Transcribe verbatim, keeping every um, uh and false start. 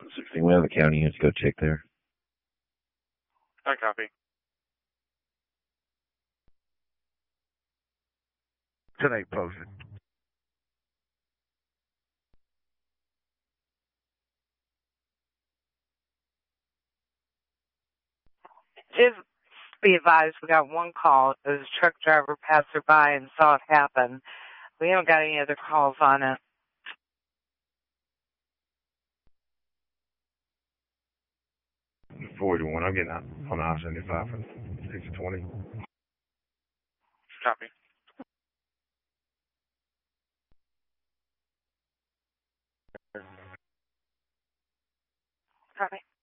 sixteen, we have a county unit to go check there. I copy. Today posted. Just be advised, we got one call. It was a truck driver passed her by and saw it happen. We haven't got any other calls on it. Four to one. I'm getting out on I seventy-five for six twenty. Copy. Copy.